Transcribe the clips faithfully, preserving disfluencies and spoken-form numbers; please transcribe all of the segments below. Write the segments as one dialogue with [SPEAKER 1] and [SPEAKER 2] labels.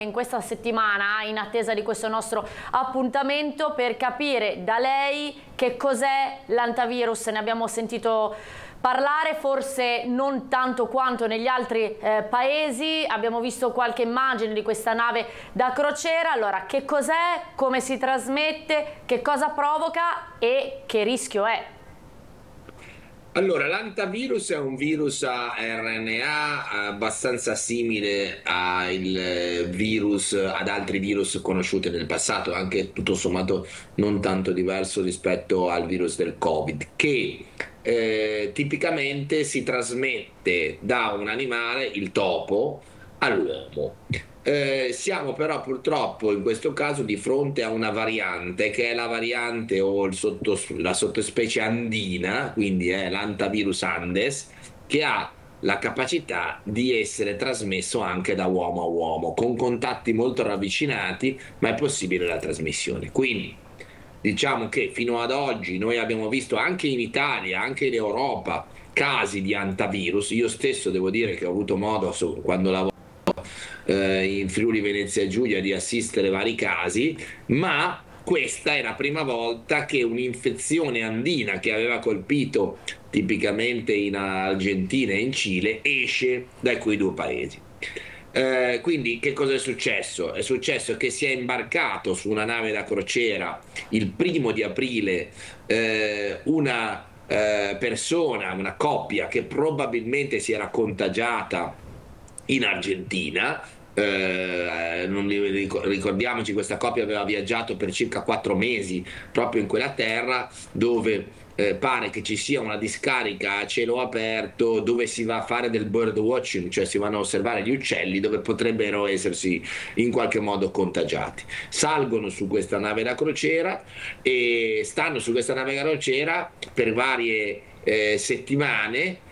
[SPEAKER 1] in questa settimana in attesa di questo nostro appuntamento per capire da lei che cos'è l'antivirus. Ne abbiamo sentito parlare, forse non tanto quanto negli altri eh, paesi. Abbiamo visto qualche immagine di questa nave da crociera. Allora, che cos'è, come si trasmette, che cosa provoca e che rischio è?
[SPEAKER 2] Allora, l'antivirus è un virus a R N A abbastanza simile al virus, ad altri virus conosciuti nel passato, anche tutto sommato non tanto diverso rispetto al virus del Covid, che eh, tipicamente si trasmette da un animale, il topo, all'uomo. Eh, siamo però purtroppo in questo caso di fronte a una variante che è la variante o il sottos- la sottospecie andina, quindi è l'antivirus Andes, che ha la capacità di essere trasmesso anche da uomo a uomo, con contatti molto ravvicinati, ma è possibile la trasmissione. Quindi diciamo che fino ad oggi noi abbiamo visto anche in Italia, anche in Europa, casi di antivirus. Io stesso devo dire che ho avuto modo, so- quando lavoro eh, in Friuli Venezia Giulia, di assistere vari casi, ma questa è la prima volta che un'infezione andina che aveva colpito tipicamente in Argentina e in Cile esce da quei due paesi. Eh, quindi che cosa è successo? È successo che si è imbarcato su una nave da crociera il primo di aprile eh, una eh, persona, una coppia che probabilmente si era contagiata in Argentina. Eh, non li- ricordiamoci, questa coppia aveva viaggiato per circa quattro mesi proprio in quella terra, dove eh, pare che ci sia una discarica a cielo aperto dove si va a fare del bird watching, cioè si vanno a osservare gli uccelli, dove potrebbero essersi in qualche modo contagiati. Salgono su questa nave da crociera e stanno su questa nave da crociera per varie eh, settimane.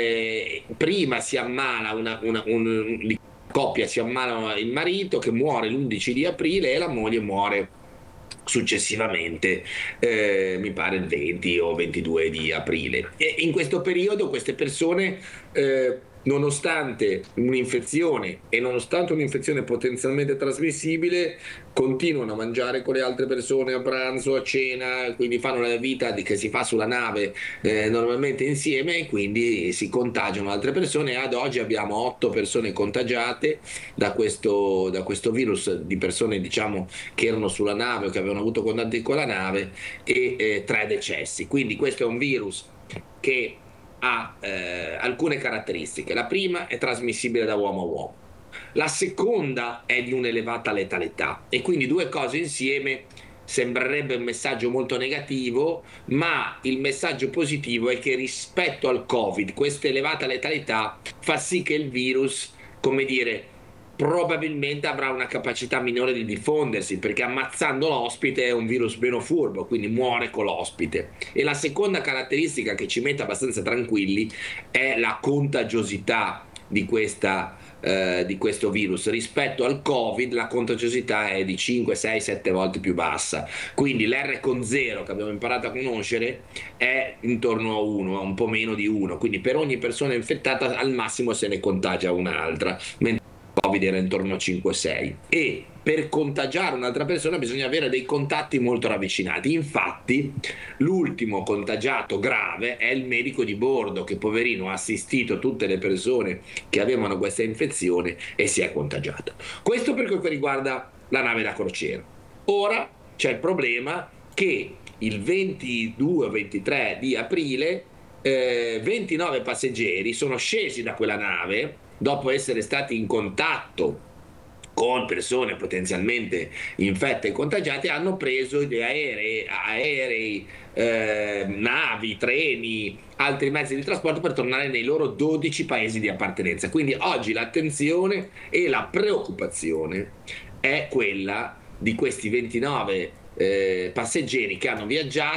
[SPEAKER 2] Eh, prima si ammala una, una, un, di coppia, si ammala il marito che muore l'undici di aprile e la moglie muore successivamente, eh, mi pare il venti o ventidue di aprile. E in questo periodo queste persone, eh, nonostante un'infezione e nonostante un'infezione potenzialmente trasmissibile, continuano a mangiare con le altre persone a pranzo, a cena, quindi fanno la vita di- che si fa sulla nave eh, normalmente insieme, e quindi si contagiano altre persone. Ad oggi abbiamo otto persone contagiate da questo, da questo virus, di persone diciamo che erano sulla nave o che avevano avuto contatti con la nave, e eh, tre decessi. Quindi questo è un virus che ha eh, alcune caratteristiche. La prima è trasmissibile da uomo a uomo. La seconda è di un'elevata letalità, e quindi due cose insieme sembrerebbe un messaggio molto negativo, ma il messaggio positivo è che rispetto al Covid questa elevata letalità fa sì che il virus, come dire, probabilmente avrà una capacità minore di diffondersi, perché ammazzando l'ospite è un virus meno furbo, quindi muore con l'ospite. E la seconda caratteristica che ci mette abbastanza tranquilli è la contagiosità di questa eh, di questo virus. Rispetto al Covid la contagiosità è di cinque, sei, sette volte più bassa, quindi l'R con zero che abbiamo imparato a conoscere è intorno a uno, un po' meno di uno, quindi per ogni persona infettata al massimo se ne contagia un'altra, mentre Covid era intorno a cinque sei. E per contagiare un'altra persona bisogna avere dei contatti molto ravvicinati. Infatti l'ultimo contagiato grave è il medico di bordo, che poverino ha assistito tutte le persone che avevano questa infezione e si è contagiato. Questo per quel che riguarda la nave da crociera. Ora c'è il problema che il ventidue o ventitré di aprile eh, ventinove passeggeri sono scesi da quella nave dopo essere stati in contatto con persone potenzialmente infette e contagiate, hanno preso dei aerei, aerei eh, navi, treni, altri mezzi di trasporto per tornare nei loro dodici paesi di appartenenza. Quindi oggi l'attenzione e la preoccupazione è quella di questi ventinove eh, passeggeri che hanno viaggiato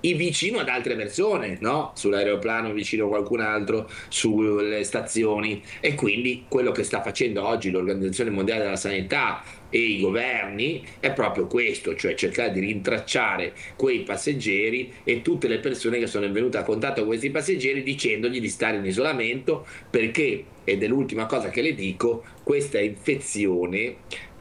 [SPEAKER 2] vicino ad altre persone, no? Sull'aeroplano vicino a qualcun altro, sulle stazioni. E quindi quello che sta facendo oggi l'Organizzazione Mondiale della Sanità e i governi è proprio questo, cioè cercare di rintracciare quei passeggeri e tutte le persone che sono venute a contatto con questi passeggeri dicendogli di stare in isolamento perché, ed è l'ultima cosa che le dico, questa infezione